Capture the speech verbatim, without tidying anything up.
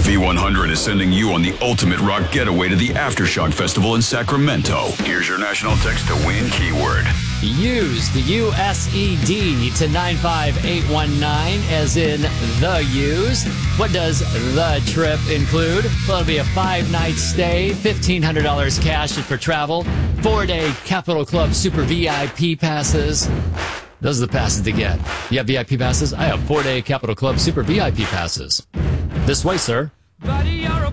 V one hundred is sending you on the ultimate rock getaway to the Aftershock Festival in Sacramento. Here's your national text to win keyword. Use the U S E D to nine five eight one nine, as in the use. What does the trip include? Well, it'll be a five-night stay, fifteen hundred dollars cash for travel, four-day Capital Club Super V I P passes. Those are the passes to get. You have V I P passes? I have four-day Capital Club Super V I P passes. This way, sir.